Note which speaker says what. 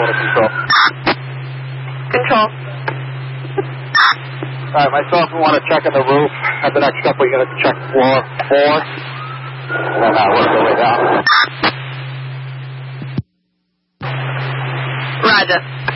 Speaker 1: to control.
Speaker 2: Control.
Speaker 1: All right, myself, we want to check on the roof. At the next step, we're going to check floor 4. And then work our way down.
Speaker 2: Roger.